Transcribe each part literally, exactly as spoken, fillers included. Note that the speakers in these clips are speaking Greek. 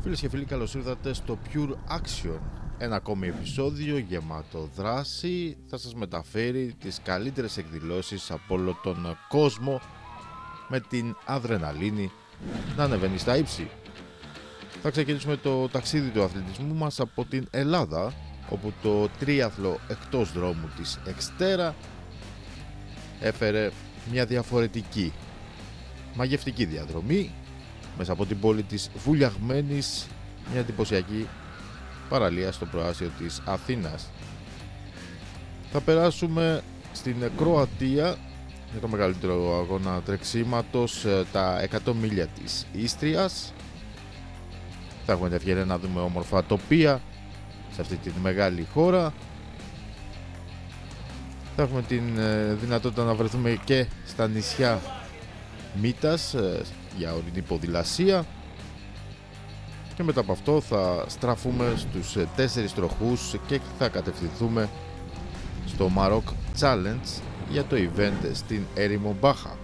Φίλες και φίλοι, καλώς ήρθατε στο Pure Action. Ένα ακόμη επεισόδιο γεμάτο δράση θα σας μεταφέρει τις καλύτερες εκδηλώσεις από όλο τον κόσμο, με την αδρεναλίνη να ανεβαίνει στα ύψη. Θα ξεκινήσουμε το ταξίδι του αθλητισμού μας από την Ελλάδα, όπου το τρίαθλο εκτός δρόμου της Εξτέρα έφερε μια διαφορετική μαγευτική διαδρομή μέσα από την πόλη της Βουλιαγμένης, μια εντυπωσιακή παραλία στο προάστιο της Αθήνας. Θα περάσουμε στην Κροατία για το μεγαλύτερο αγώνα τρεξίματος, τα εκατό μίλια της Ίστριας. Θα έχουμε την ευκαιρία να δούμε όμορφα τοπία σε αυτή τη μεγάλη χώρα. Θα έχουμε την δυνατότητα να βρεθούμε και στα νησιά Μήτας για ορεινή ποδηλασία, και μετά από αυτό θα στραφούμε στους τέσσερις τροχούς και θα κατευθυνθούμε στο Maroc Challenge για το event στην έρημο Μπάχα.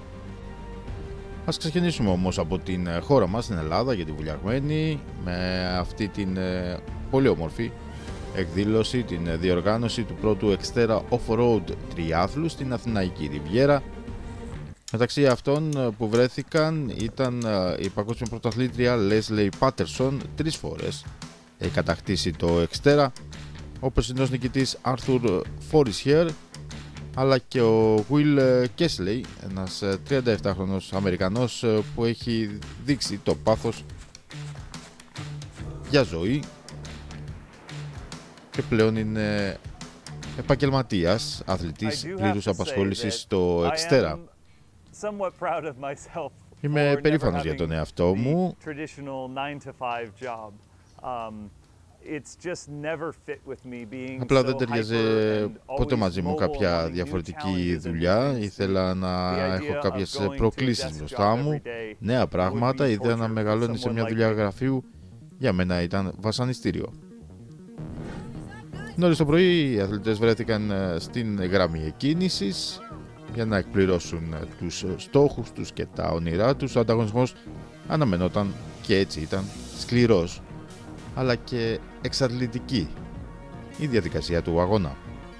Ας ξεκινήσουμε όμως από την χώρα μας, την Ελλάδα, για τη Βουλιαγμένη, με αυτή την πολύ όμορφη εκδήλωση, την διοργάνωση του πρώτου Εξτέρα Off-Road τριάθλου στην Αθηναϊκή Ριβιέρα. Μεταξύ αυτών που βρέθηκαν ήταν η παγκόσμια πρωταθλήτρια Leslie Patterson, τρεις φορές έχει κατακτήσει το Εξτέρα, ο περσινός νικητής Arthur Forestier, αλλά και ο Will Kesley, ένας τριάντα επτάχρονος Αμερικανός που έχει δείξει το πάθος για ζωή και πλέον είναι επαγγελματίας αθλητής πλήρους απασχόλησης στο Εξτέρα. Είμαι περήφανος για τον εαυτό μου. Απλά δεν ταιριάζει ποτέ μαζί μου κάποια διαφορετική δουλειά. Ήθελα να έχω κάποιες προκλήσεις μπροστά μου, νέα πράγματα. Η ιδέα να μεγαλώνει σε μια δουλειά γραφείου για μένα ήταν βασανιστήριο. Νωρίς το πρωί οι αθλητές βρέθηκαν στην γραμμή εκκίνησης για να εκπληρώσουν τους στόχους τους και τα όνειρά τους. Ο ανταγωνισμός αναμενόταν και έτσι ήταν σκληρός, αλλά και εξαντλητική η διαδικασία του αγώνα.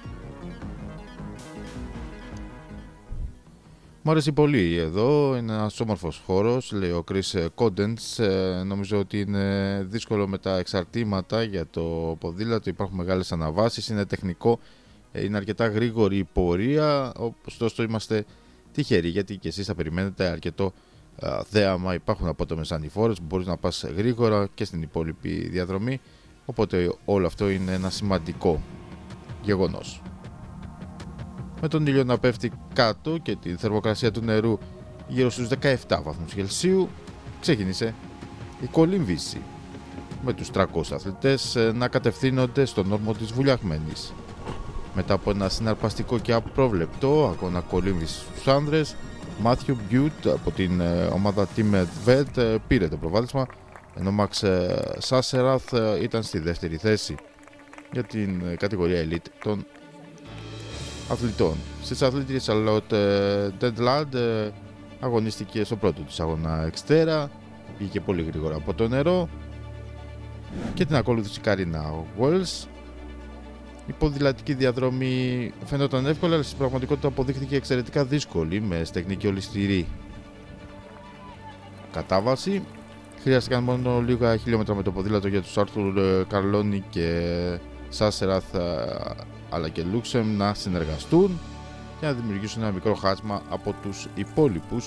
Μου αρέσει πολύ εδώ, είναι ένας όμορφος χώρος, λέει ο Chris Codens. Νομίζω ότι είναι δύσκολο με τα εξαρτήματα για το ποδήλατο, υπάρχουν μεγάλες αναβάσεις, είναι τεχνικό, είναι αρκετά γρήγορη η πορεία, ωστόσο είμαστε τυχεροί γιατί και εσείς θα περιμένετε αρκετό α, θέαμα. Υπάρχουν απότομες ανηφόρες που μπορείς να πας γρήγορα και στην υπόλοιπη διαδρομή, οπότε όλο αυτό είναι ένα σημαντικό γεγονός. Με τον ήλιο να πέφτει κάτω και τη θερμοκρασία του νερού γύρω στους δεκαεπτά βαθμούς Κελσίου, ξεκίνησε η κολύμβηση, με τους τριακόσιους αθλητές να κατευθύνονται στον όρμο της Βουλιαγμένης. Μετά από ένα συναρπαστικό και απρόβλεπτο αγώνα κολύμβησης στους άνδρες, Μάθιου Μπιούτ από την ομάδα Team Edved πήρε το προβάδισμα, ενώ Μαξ Σάσεραθ ήταν στη δεύτερη θέση για την κατηγορία Elite των αθλητών. Στις αθλήτριες Charlotte Dedlad αγωνίστηκε στο πρώτο της αγώνα Εξτέρα, πήγε πολύ γρήγορα από το νερό και την ακολούθησε η Καρίνα Wells. Η ποδηλατική διαδρομή φαινόταν εύκολη, αλλά στην πραγματικότητα αποδείχθηκε εξαιρετικά δύσκολη, με στεγνή και ολισθηρή κατάβαση. Χρειάστηκαν μόνο λίγα χιλιόμετρα με το ποδήλατο για τους Άρθουρ Καρλόνι και Σάσεραθ, αλλά και Λούξεμ να συνεργαστούν και να δημιουργήσουν ένα μικρό χάσμα από τους υπόλοιπους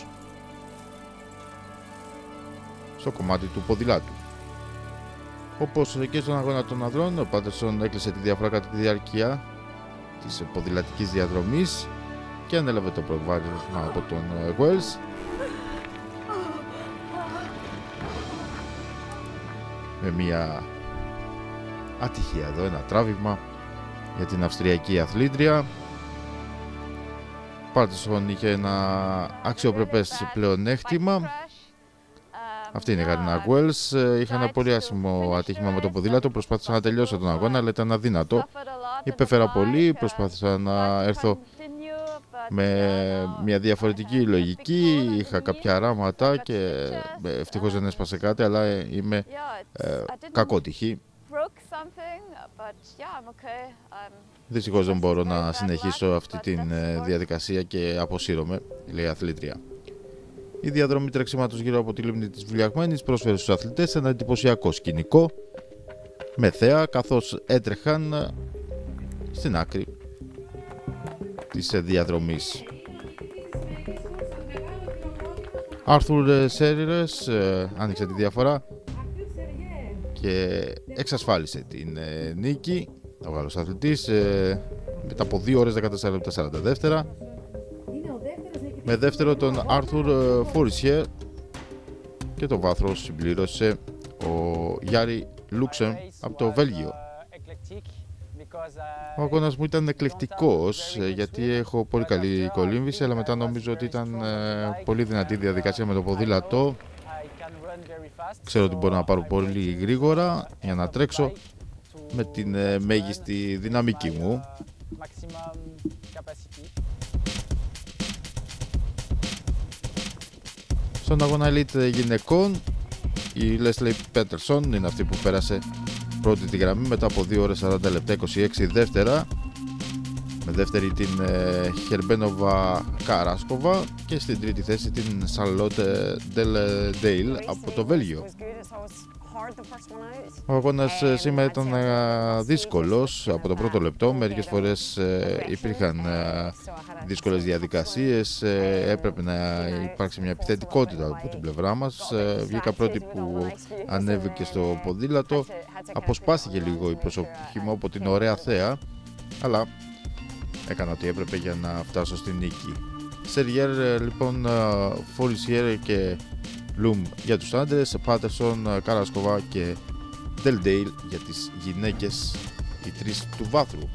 στο κομμάτι του ποδηλάτου. Όπως και στον αγώνα των ανδρών, ο Πάτερσον έκλεισε τη διαφορά κατά τη διάρκεια της ποδηλατικής διαδρομής και ανέλαβε το προβάδισμα από τον Wells. Με μια ατυχία εδώ, ένα τράβηγμα για την Αυστριακή αθλήτρια. Ο Πάτερσον είχε ένα αξιοπρεπές πλεονέκτημα. Αυτή είναι η Καρίνα Wells. Είχα ένα πολύ άσχημο ατύχημα με το ποδήλατο. Προσπάθησα να τελειώσω τον αγώνα, αλλά ήταν αδύνατο. Υπέφερα πολύ. Προσπάθησα να έρθω με μια διαφορετική λογική. Είχα κάποια ράματα και ευτυχώς δεν έσπασε κάτι, αλλά είμαι ε, κακότυχη. Δυστυχώς δεν μπορώ να συνεχίσω αυτή τη διαδικασία και αποσύρωμαι, λέει η αθλήτρια. Η διαδρομή τρεξίματος γύρω από τη λίμνη της Βουλιαγμένης πρόσφερε στους αθλητές ένα εντυπωσιακό σκηνικό με θέα, καθώς έτρεχαν στην άκρη της διαδρομής. Άρθουρ Σέριρες ε, άνοιξε τη διαφορά και εξασφάλισε την ε, νίκη. Ο Γάλλος αθλητής ε, μετά από δύο ώρες δεκατέσσερα λεπτά σαράντα δεύτερα, με δεύτερο τον Άρθουρ Φορισιέρ, και το βάθρο συμπλήρωσε ο Γιάρι Λούξεμ από το Βέλγιο. Ο αγώνας μου ήταν εκλεκτικός γιατί έχω πολύ καλή κολύμβηση, αλλά μετά νομίζω ότι ήταν ε, πολύ δυνατή διαδικασία με το ποδήλατο. Ξέρω ότι μπορώ να πάρω πολύ γρήγορα για να τρέξω με την ε, μέγιστη δυναμική μου. Στον αγώνα Elite γυναικών, η Λέσλι Πέτερσον είναι αυτή που πέρασε πρώτη τη γραμμή μετά από δύο ώρες σαράντα λεπτά είκοσι έξι δεύτερα, με δεύτερη την ε, Χερμπένοβα Καράσκοβα και στην τρίτη θέση την Σαρλότε Ντελ από το Βέλγιο. Ο αγώνας σήμερα ήταν δύσκολος από το πρώτο λεπτό. Μερικές φορές υπήρχαν δύσκολες διαδικασίες, έπρεπε να υπάρξει μια επιθετικότητα από την πλευρά μας. Βγήκα πρώτη που ανέβηκε στο ποδήλατο, αποσπάστηκε λίγο η προσοχή μου από την ωραία θέα, αλλά έκανα ό,τι έπρεπε για να φτάσω στη νίκη. Σεριέρ λοιπόν, Φορισιέρ και Λουμ για τους άντρες, Πάτερσον, Καράσκοβα και Ντελντέιλ για τις γυναίκες, οι τρεις του βάθρου.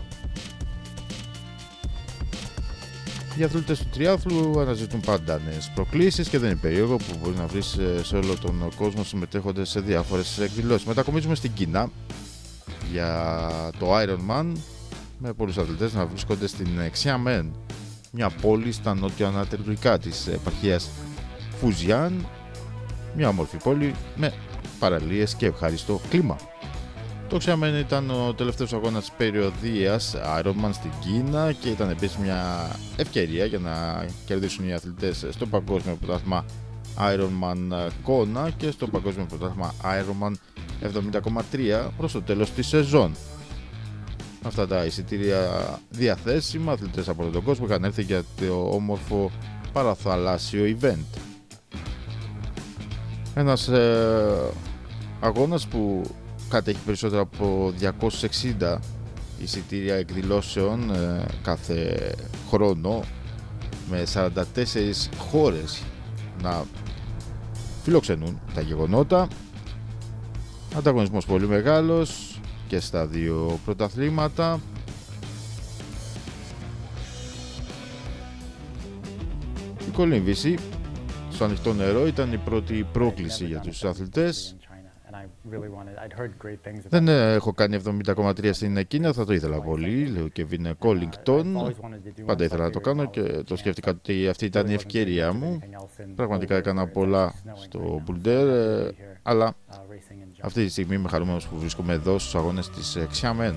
Οι αθλητές του τριάθλου αναζητούν πάντα νέες προκλήσεις και δεν είναι περίεργο που μπορεί να βρεις σε όλο τον κόσμο συμμετέχοντες σε διάφορες εκδηλώσεις. Μετακομίζουμε στην Κίνα για το Ironman, με πολλούς αθλητές να βρίσκονται στην Xiamen, μια πόλη στα νότια-ανατολικά της επαρχίας Φουζιάν, μια όμορφη πόλη με παραλίες και ευχάριστο κλίμα. Το Xiamen ήταν ο τελευταίος αγώνας περιοδίας Ironman στην Κίνα και ήταν επίσης μια ευκαιρία για να κερδίσουν οι αθλητές στο παγκόσμιο πρωτάθλημα Ironman Kona και στο παγκόσμιο πρωτάθλημα Ironman εβδομήντα κόμμα τρία προς το τέλος της σεζόν. Αυτά τα εισιτήρια διαθέσιμα, αθλητές από τον κόσμο είχαν έρθει για το όμορφο παραθαλάσσιο event. Ένας ε, αγώνας που κατέχει περισσότερο από διακόσια εξήντα εισιτήρια εκδηλώσεων ε, κάθε χρόνο, με σαράντα τέσσερις χώρες να φιλοξενούν τα γεγονότα. Ανταγωνισμός πολύ μεγάλος και στα δύο πρωταθλήματα. Η κολύμβηση στο ανοιχτό νερό ήταν η πρώτη πρόκληση για τους αθλητές. Δεν έχω κάνει εβδομήντα κόμμα τρία στην Κίνα, θα το ήθελα πολύ, λέει ο Κέβιν Κόλινγκτον. Πάντα ήθελα να το κάνω και το σκέφτηκα ότι αυτή ήταν η ευκαιρία μου. Πραγματικά έκανα πολλά στο Boulder, αλλά αυτή τη στιγμή είμαι χαρούμενος που βρίσκομαι εδώ στους αγώνες της Xiamen.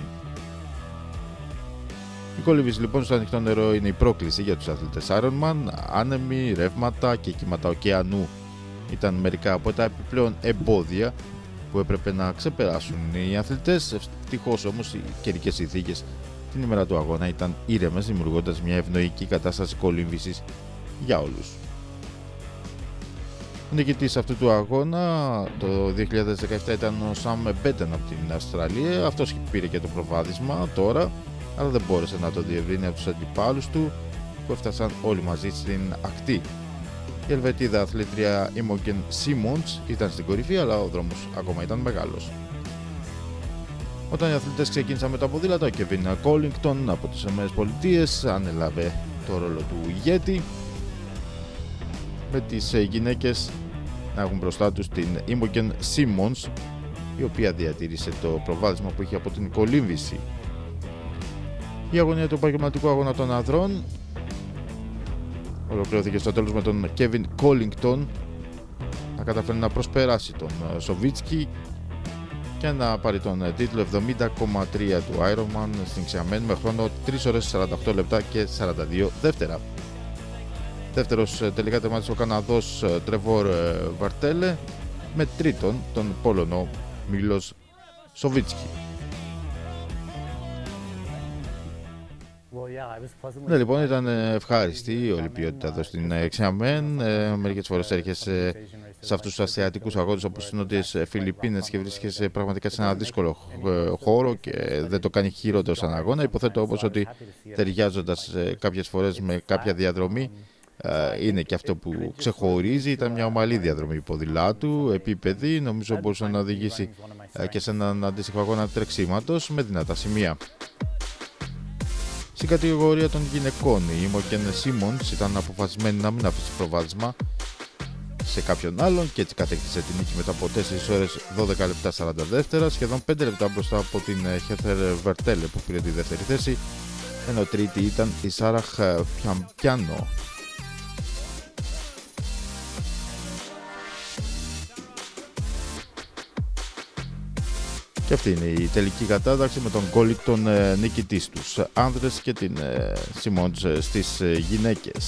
Η κολύμβηση λοιπόν στο ανοιχτό νερό είναι η πρόκληση για τους αθλητές Ironman. Άνεμοι, ρεύματα και κύματα ωκεανού ήταν μερικά από τα επιπλέον εμπόδια που έπρεπε να ξεπεράσουν οι αθλητές. Ευτυχώς όμως οι καιρικές συνθήκες την ημέρα του αγώνα ήταν ήρεμες, δημιουργώντας μια ευνοϊκή κατάσταση κολύμβησης για όλους. Ο νικητής αυτού του αγώνα το δύο χιλιάδες δεκαεπτά ήταν ο Σαμ Μπέτεν από την Αυστραλία. Αυτός πήρε και το προβάδισμα τώρα, αλλά δεν μπόρεσε να το διευρύνει από τους αντιπάλους του που έφτασαν όλοι μαζί στην ακτή. Η Ελβετίδα αθλήτρια Imogen Simmons ήταν στην κορυφή, αλλά ο δρόμος ακόμα ήταν μεγάλος. Όταν οι αθλητές ξεκίνησαν με τα ποδήλατα, ο Κέβιν Κόλινγκτον από τις ΗΠΑ ανέλαβε το ρόλο του ηγέτη, με τις γυναίκες να έχουν μπροστά τους την Imogen Simmons, η οποία διατήρησε το προβάδισμα που είχε από την κολύμβηση. Η αγωνία του επαγγελματικού αγώνα των ανδρών ολοκληρώθηκε στο τέλος με τον Kevin Collington να καταφέρει να προσπεράσει τον Σοβίτσκι και να πάρει τον τίτλο εβδομήντα κόμμα τρία του Ironman στην Xiamen με χρόνο τρεις ώρες σαράντα οκτώ λεπτά και σαράντα δύο δεύτερα. Δεύτερος τελικά τερμάτισε ο Καναδός Τρεβόρ Βαρτέλε με τρίτον τον Πόλωνο Μίλος Σοβίτσκι. Ναι, λοιπόν, ήταν ευχάριστη η όλη ποιότητα εδώ στην Xiamen. Μερικές φορές έρχεσαι σε αυτούς τους ασιατικούς αγώνες όπως στις Νότιες Φιλιππίνες και βρίσκεσαι πραγματικά σε ένα δύσκολο χώρο και δεν το κάνει χειρότερο σαν αγώνα. Υποθέτω όμως ότι ταιριάζοντας κάποιες φορές με κάποια διαδρομή είναι και αυτό που ξεχωρίζει. Ήταν μια ομαλή διαδρομή ποδηλάτου, επίπεδη, νομίζω μπορούσε να οδηγήσει και σε έναν αντίστοιχο αγώνα τρεξίματος με δυνατά σημεία. Στην κατηγορία των γυναικών, η Imogen Simmons ήταν αποφασισμένη να μην αφήσει προβάδισμα σε κάποιον άλλον και έτσι κατέκτησε την νίκη μετά από τέσσερις ώρες δώδεκα λεπτά σαράντα δεύτερα, σχεδόν πέντε λεπτά μπροστά από την Heather Vertelle που πήρε τη δεύτερη θέση, ενώ τρίτη ήταν η Sarah Piano. Και αυτή είναι η τελική κατάταξη με τον Collington νικητής τους άνδρες και την Simmons στις γυναίκες.